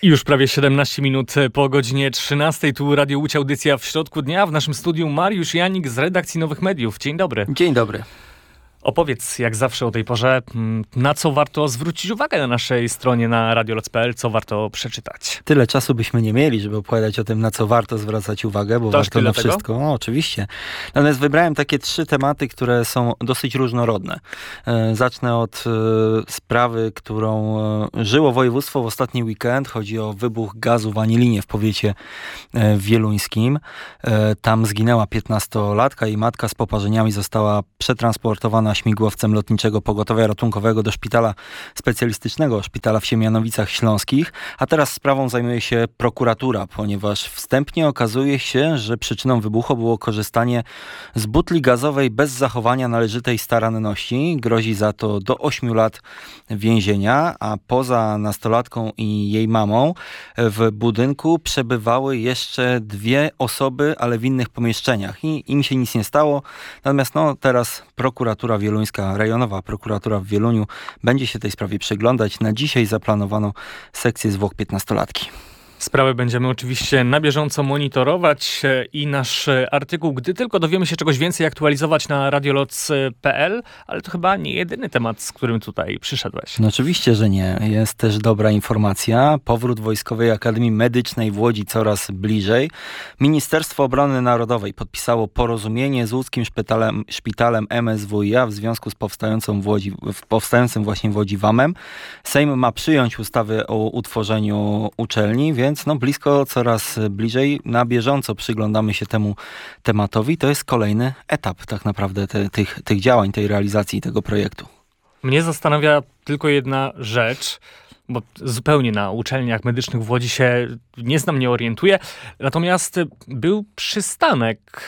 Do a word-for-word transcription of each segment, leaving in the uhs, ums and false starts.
I już prawie siedemnaście minut po godzinie trzynastej. Tu Radio Łódź, audycja w środku dnia. W naszym studiu Mariusz Janik z redakcji Nowych Mediów. Dzień dobry. Dzień dobry. Opowiedz, jak zawsze o tej porze, na co warto zwrócić uwagę na naszej stronie na radioloc kropka p l, co warto przeczytać. Tyle czasu byśmy nie mieli, żeby opowiadać o tym, na co warto zwracać uwagę, bo To warto na tego? wszystko. No, oczywiście. Natomiast wybrałem takie trzy tematy, które są dosyć różnorodne. E, zacznę od e, sprawy, którą e, żyło województwo w ostatni weekend. Chodzi o wybuch gazu w Anilinie w powiecie e, wieluńskim. E, tam zginęła piętnastolatka i matka z poparzeniami została przetransportowana śmigłowcem Lotniczego Pogotowia Ratunkowego do szpitala specjalistycznego, szpitala w Siemianowicach Śląskich, a teraz sprawą zajmuje się prokuratura, ponieważ wstępnie okazuje się, że przyczyną wybuchu było korzystanie z butli gazowej bez zachowania należytej staranności. Grozi za to do ośmiu lat więzienia, a poza nastolatką i jej mamą w budynku przebywały jeszcze dwie osoby, ale w innych pomieszczeniach i im się nic nie stało. Natomiast no, teraz prokuratura wieluńska, rejonowa prokuratura w Wieluniu będzie się tej sprawie przyglądać. Na dzisiaj zaplanowano sekcję zwłok piętnastolatki. Sprawę będziemy oczywiście na bieżąco monitorować i nasz artykuł, gdy tylko dowiemy się czegoś więcej, aktualizować na radioloc kropka p l, ale to chyba nie jedyny temat, z którym tutaj przyszedłeś. No oczywiście, że nie. Jest też dobra informacja. Powrót Wojskowej Akademii Medycznej w Łodzi coraz bliżej. Ministerstwo Obrony Narodowej podpisało porozumienie z łódzkim szpitalem, szpitalem M S W i A w związku z powstającą w Łodzi, w powstającym właśnie w Łodzi W A M-em. Sejm ma przyjąć ustawę o utworzeniu uczelni, więc no blisko, coraz bliżej. Na bieżąco przyglądamy się temu tematowi. To jest kolejny etap tak naprawdę te, tych, tych działań, tej realizacji tego projektu. Mnie zastanawia tylko jedna rzecz, bo zupełnie na uczelniach medycznych w Łodzi się nie znam, nie orientuję. Natomiast był przystanek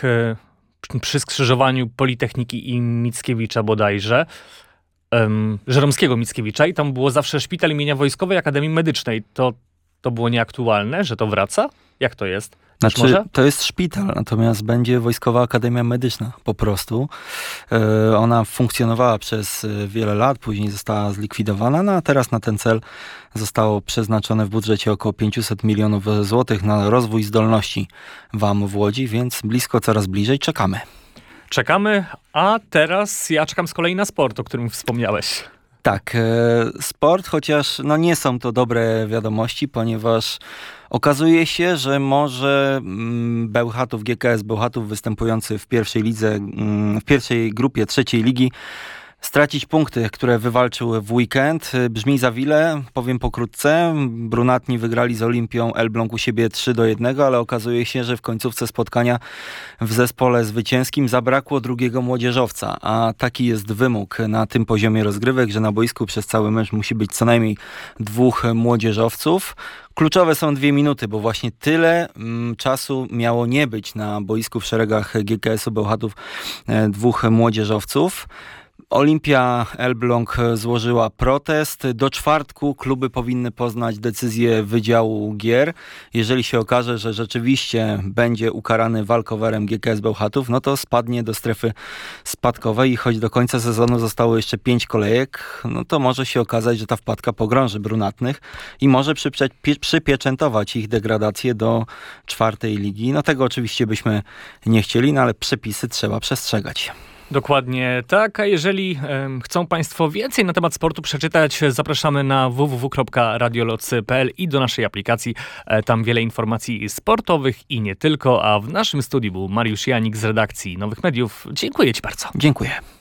przy skrzyżowaniu Politechniki i Mickiewicza bodajże, um, Żeromskiego Mickiewicza, i tam było zawsze szpital imienia Wojskowej Akademii Medycznej. To To było nieaktualne, że to wraca? Jak to jest? Znaczy, może? To jest szpital, natomiast będzie Wojskowa Akademia Medyczna po prostu. Yy, ona funkcjonowała przez wiele lat, później została zlikwidowana, no a teraz na ten cel zostało przeznaczone w budżecie około pięćset milionów złotych na rozwój zdolności W A M w Łodzi, więc blisko, coraz bliżej, czekamy. Czekamy, a teraz ja czekam z kolei na sport, o którym wspomniałeś. Tak, e, sport, chociaż no nie są to dobre wiadomości, ponieważ okazuje się, że może mm, Bełchatów, G K S Bełchatów występujący w pierwszej lidze, mm, w pierwszej grupie trzeciej ligi stracić punkty, które wywalczył w weekend. Brzmi za wiele, powiem pokrótce. Brunatni wygrali z Olimpią Elbląg u siebie trzy do jednego, ale okazuje się, że w końcówce spotkania w zespole zwycięskim zabrakło drugiego młodzieżowca, a taki jest wymóg na tym poziomie rozgrywek, że na boisku przez cały mecz musi być co najmniej dwóch młodzieżowców. Kluczowe są dwie minuty, bo właśnie tyle mm, czasu miało nie być na boisku w szeregach G K S-u Bełchatów e, dwóch młodzieżowców. Olimpia Elbląg złożyła protest. Do czwartku kluby powinny poznać decyzję Wydziału Gier. Jeżeli się okaże, że rzeczywiście będzie ukarany walkowerem G K S Bełchatów, no to spadnie do strefy spadkowej i choć do końca sezonu zostało jeszcze pięć kolejek, no to może się okazać, że ta wpadka pogrąży brunatnych i może przyprze- pie- przypieczętować ich degradację do czwartej ligi. No tego oczywiście byśmy nie chcieli, no ale przepisy trzeba przestrzegać. Dokładnie tak, a jeżeli um, chcą Państwo więcej na temat sportu przeczytać, zapraszamy na w w w kropka radioloc kropka p l i do naszej aplikacji. E, tam wiele informacji sportowych i nie tylko, a w naszym studiu był Mariusz Janik z redakcji Nowych Mediów. Dziękuję Ci bardzo. Dziękuję.